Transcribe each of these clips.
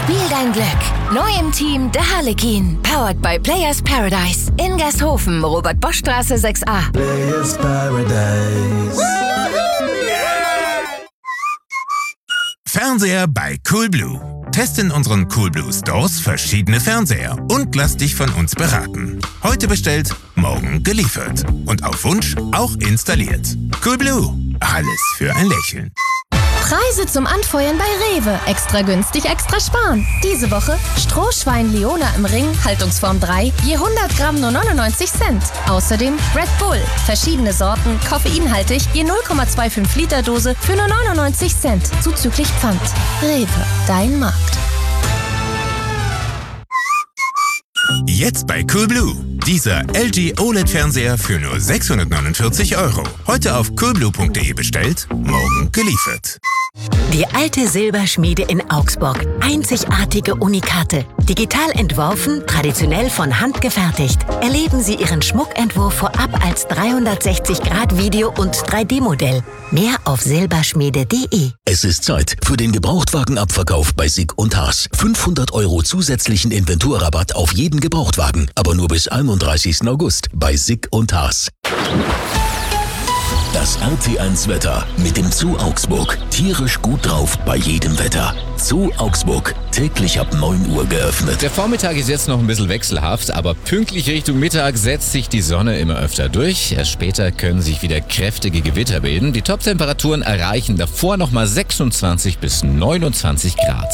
Spiel dein Glück. Neu im Team der Harlekin. Powered by Players Paradise. In Gershofen, Robert-Bosch-Straße 6a. Players Paradise. Fernseher bei Coolblue. Teste in unseren Coolblue Stores verschiedene Fernseher und lass dich von uns beraten. Heute bestellt, morgen geliefert. Und auf Wunsch auch installiert. Coolblue. Alles für ein Lächeln. Preise zum Anfeuern bei Rewe. Extra günstig, extra sparen. Diese Woche Strohschwein Leona im Ring, Haltungsform 3, je 100 Gramm nur 99 Cent. Außerdem Red Bull, verschiedene Sorten, koffeinhaltig, je 0,25 Liter Dose für nur 99 Cent, zuzüglich Pfand. Rewe, dein Markt. Jetzt bei Coolblue. Dieser LG OLED-Fernseher für nur 649 €. Heute auf coolblue.de bestellt, morgen geliefert. Die alte Silberschmiede in Augsburg. Einzigartige Unikate. Digital entworfen, traditionell von Hand gefertigt. Erleben Sie Ihren Schmuckentwurf vorab als 360-Grad-Video- und 3D-Modell. Mehr auf silberschmiede.de. Es ist Zeit für den Gebrauchtwagenabverkauf bei Sick und Haas. 500 € zusätzlichen Inventurrabatt auf jeden Gebrauchtwagen, aber nur bis 31. August bei Sick und Haas. Das RT1 Wetter mit dem Zoo Augsburg. Tierisch gut drauf bei jedem Wetter. Zoo Augsburg, täglich ab 9 Uhr geöffnet. Der Vormittag ist jetzt noch ein bisschen wechselhaft, aber pünktlich Richtung Mittag setzt sich die Sonne immer öfter durch. Erst später können sich wieder kräftige Gewitter bilden. Die Top-Temperaturen erreichen davor nochmal 26 bis 29 Grad.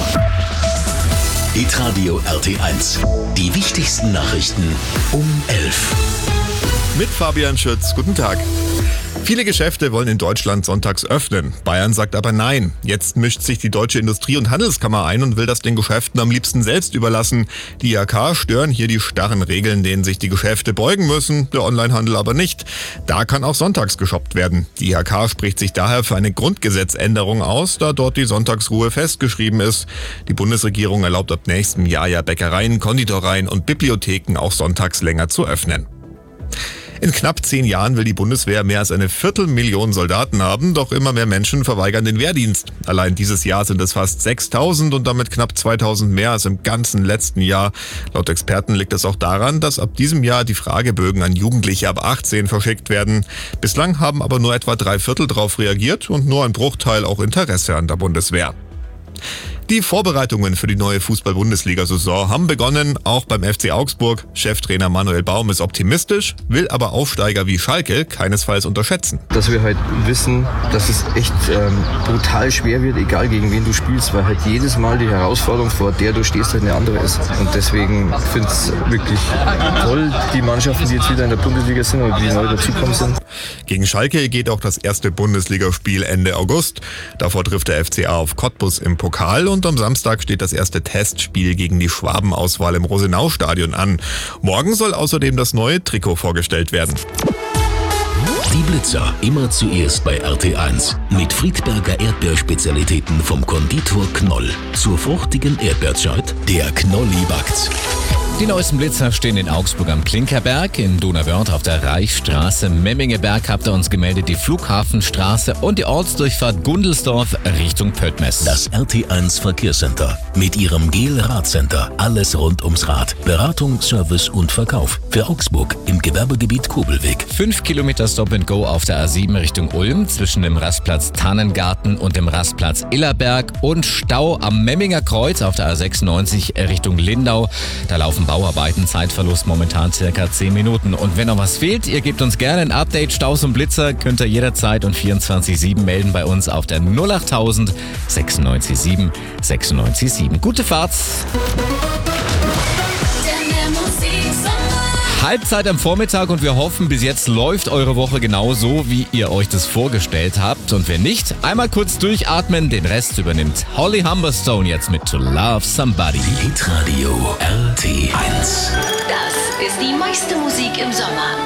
Hitradio RT1. Die wichtigsten Nachrichten um 11. Mit Fabian Schütz. Guten Tag. Viele Geschäfte wollen in Deutschland sonntags öffnen. Bayern sagt aber nein. Jetzt mischt sich die Deutsche Industrie- und Handelskammer ein und will das den Geschäften am liebsten selbst überlassen. Die IHK stören hier die starren Regeln, denen sich die Geschäfte beugen müssen, der Onlinehandel aber nicht. Da kann auch sonntags geshoppt werden. Die IHK spricht sich daher für eine Grundgesetzänderung aus, da dort die Sonntagsruhe festgeschrieben ist. Die Bundesregierung erlaubt ab nächstem Jahr ja Bäckereien, Konditoreien und Bibliotheken auch sonntags länger zu öffnen. In knapp 10 Jahren will die Bundeswehr mehr als 250.000 Soldaten haben, doch immer mehr Menschen verweigern den Wehrdienst. Allein dieses Jahr sind es fast 6.000 und damit knapp 2.000 mehr als im ganzen letzten Jahr. Laut Experten liegt es auch daran, dass ab diesem Jahr die Fragebögen an Jugendliche ab 18 verschickt werden. Bislang haben aber nur etwa 3/4 darauf reagiert und nur ein Bruchteil auch Interesse an der Bundeswehr. Die Vorbereitungen für die neue Fußball-Bundesliga-Saison haben begonnen, auch beim FC Augsburg. Cheftrainer Manuel Baum ist optimistisch, will aber Aufsteiger wie Schalke keinesfalls unterschätzen. Dass wir halt wissen, dass es echt brutal schwer wird, egal gegen wen du spielst, weil halt jedes Mal die Herausforderung, vor der du stehst, halt eine andere ist. Und deswegen finde ich es wirklich toll, die Mannschaften, die jetzt wieder in der Bundesliga sind oder die neu dazugekommen sind. Gegen Schalke geht auch das erste Bundesligaspiel Ende August. Davor trifft der FCA auf Cottbus im Pokal und am Samstag steht das erste Testspiel gegen die Schwabenauswahl im Rosenau-Stadion an. Morgen soll außerdem das neue Trikot vorgestellt werden. Die Blitzer immer zuerst bei RT1 mit Friedberger Erdbeerspezialitäten vom Konditor Knoll. Zur fruchtigen Erdbeerzeit, der Knolli backt's. Die neuesten Blitzer stehen in Augsburg am Klinkerberg, in Donauwörth auf der Reichsstraße, Memmingeberg habt ihr uns gemeldet, die Flughafenstraße und die Ortsdurchfahrt Gundelsdorf Richtung Pöttmes. Das RT1 Verkehrscenter mit ihrem GEL-Radcenter. Alles rund ums Rad. Beratung, Service und Verkauf. Für Augsburg im Gewerbegebiet Kobelweg. 5 Kilometer Stop and Go auf der A7 Richtung Ulm zwischen dem Rastplatz Tannengarten und dem Rastplatz Illerberg und Stau am Memminger Kreuz auf der A96 Richtung Lindau. Da laufen Bauarbeiten, Zeitverlust momentan circa 10 Minuten. Und wenn noch was fehlt, ihr gebt uns gerne ein Update, Staus und Blitzer, könnt ihr jederzeit und 24/7 melden bei uns auf der 08000 967 967. Gute Fahrt! Halbzeit am Vormittag und wir hoffen, bis jetzt läuft eure Woche genauso, wie ihr euch das vorgestellt habt. Und wenn nicht, einmal kurz durchatmen, den Rest übernimmt Holly Humberstone jetzt mit To Love Somebody. Hitradio RT1. Das ist die meiste Musik im Sommer.